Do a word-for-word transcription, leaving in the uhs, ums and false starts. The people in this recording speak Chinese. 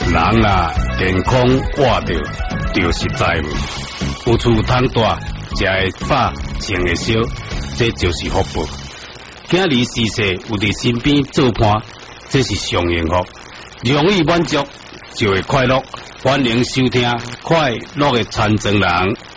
人啊，健康活着就是财物，有厝通住，食会饱，穿会少，这就是福报。囝儿逝世有伫身边做伴，这是上幸福。容易满足就会快乐。欢迎收听《快乐的残障人》。